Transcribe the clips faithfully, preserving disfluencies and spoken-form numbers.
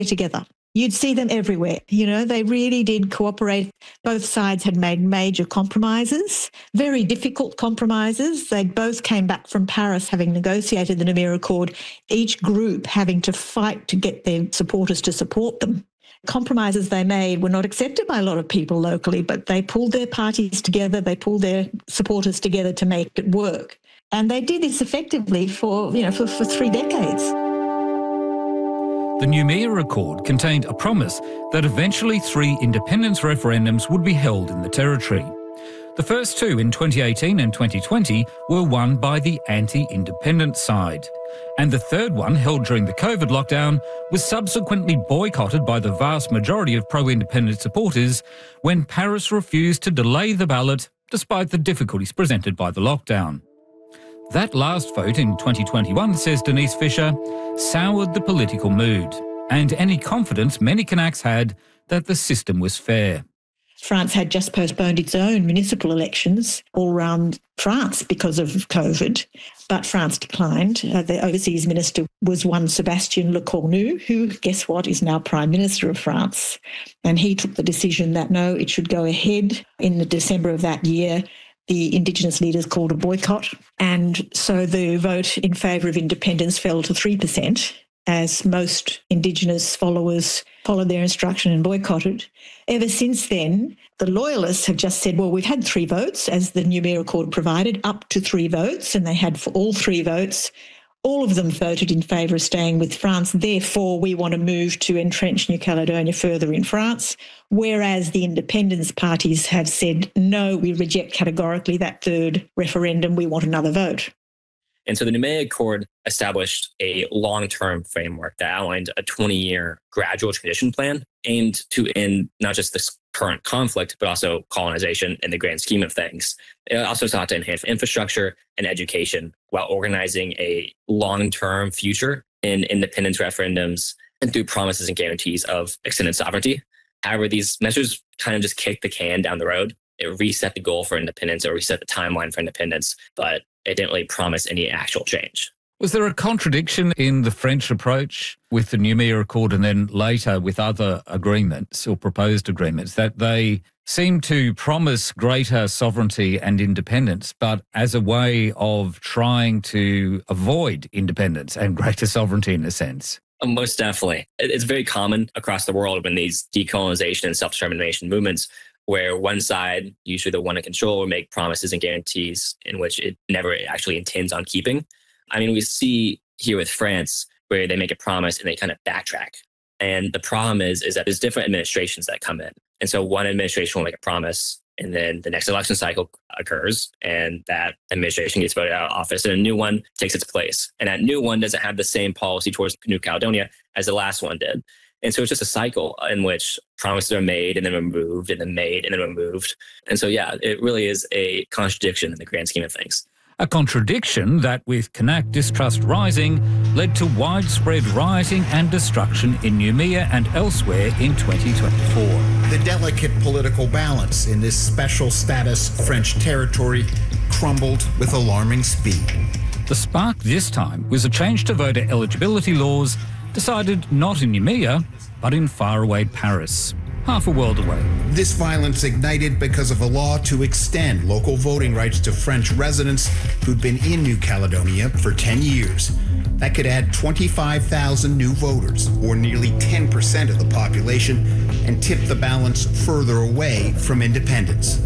together. You'd see them everywhere. You know, they really did cooperate. Both sides had made major compromises, very difficult compromises. They both came back from Paris having negotiated the Noumea Accord, each group having to fight to get their supporters to support them. Compromises they made were not accepted by a lot of people locally, but they pulled their parties together, they pulled their supporters together to make it work. And they did this effectively for, you know, for, for three decades. The Noumea Accord contained a promise that eventually three independence referendums would be held in the territory. The first two in twenty eighteen and twenty twenty were won by the anti-independence side. And the third one, held during the COVID lockdown, was subsequently boycotted by the vast majority of pro-independence supporters when Paris refused to delay the ballot despite the difficulties presented by the lockdown. That last vote in twenty twenty-one, says Denise Fisher, soured the political mood and any confidence many Kanaks had that the system was fair. France had just postponed its own municipal elections all around France because of COVID, but France declined. Uh, the overseas minister was one Sébastien Lecornu, who, guess what, is now Prime Minister of France. And he took the decision that, no, it should go ahead. In the December of that year, the Indigenous leaders called a boycott. And so the vote in favour of independence fell to three percent, as most Indigenous followers followed their instruction and boycotted. Ever since then, the Loyalists have just said, well, we've had three votes, as the Noumea Accord provided, up to three votes, and they had for all three votes. All of them voted in favour of staying with France. Therefore, we want to move to entrench New Caledonia further in France, whereas the independence parties have said, no, we reject categorically that third referendum. We want another vote. And so the Noumea Accord established a long-term framework that outlined a twenty-year gradual transition plan aimed to end not just this current conflict, but also colonization in the grand scheme of things. It also sought to enhance infrastructure and education while organizing a long-term future in independence referendums and through promises and guarantees of extended sovereignty. However, these measures kind of just kicked the can down the road. It reset the goal for independence or reset the timeline for independence, but it didn't really promise any actual change. Was there a contradiction in the French approach with the Noumea Accord and then later with other agreements or proposed agreements, that they seemed to promise greater sovereignty and independence, but as a way of trying to avoid independence and greater sovereignty in a sense? Most definitely. It's very common across the world when these decolonization and self-determination movements where one side, usually the one in control, will make promises and guarantees in which it never actually intends on keeping. I mean, we see here with France where they make a promise and they kind of backtrack. And the problem is, is that there's different administrations that come in. And so one administration will make a promise and then the next election cycle occurs and that administration gets voted out of office and a new one takes its place. And that new one doesn't have the same policy towards New Caledonia as the last one did. And so it's just a cycle in which promises are made and then removed and then made and then removed. And so, yeah, it really is a contradiction in the grand scheme of things. A contradiction that, with Kanak distrust rising, led to widespread rioting and destruction in Noumea and elsewhere in twenty twenty-four. The delicate political balance in this special status French territory crumbled with alarming speed. The spark this time was a change to voter eligibility laws decided not in Noumea, but in faraway Paris, half a world away. This violence ignited because of a law to extend local voting rights to French residents who'd been in New Caledonia for ten years. That could add twenty-five thousand new voters, or nearly ten percent of the population, and tip the balance further away from independence.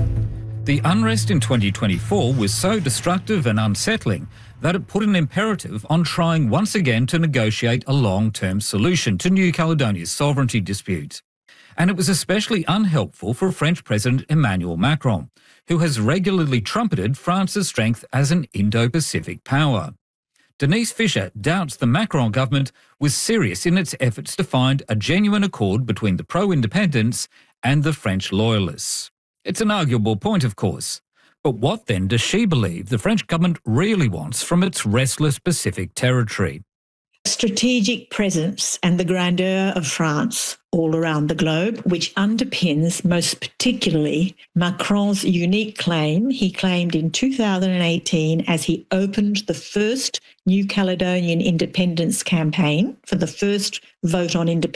The unrest in twenty twenty-four was so destructive and unsettling that it put an imperative on trying once again to negotiate a long-term solution to New Caledonia's sovereignty dispute. And it was especially unhelpful for French President Emmanuel Macron, who has regularly trumpeted France's strength as an Indo-Pacific power. Denise Fisher doubts the Macron government was serious in its efforts to find a genuine accord between the pro-independence and the French loyalists. It's an arguable point, of course. But what then does she believe the French government really wants from its restless Pacific territory? strategic presence and the grandeur of France all around the globe, which underpins most particularly Macron's unique claim he claimed in two thousand eighteen as he opened the first New Caledonian independence campaign for the first vote on independence